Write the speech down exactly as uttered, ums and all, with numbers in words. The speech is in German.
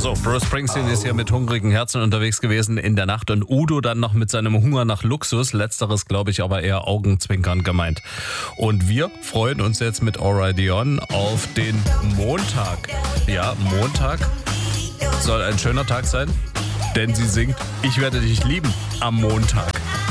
Also, Bruce Springsteen ist hier mit hungrigen Herzen unterwegs gewesen in der Nacht und Udo dann noch mit seinem Hunger nach Luxus. Letzteres, glaube ich, aber eher augenzwinkern gemeint. Und wir freuen uns jetzt mit Alrighty On auf den Montag. Ja, Montag soll ein schöner Tag sein, denn sie singt Ich werde dich lieben am Montag.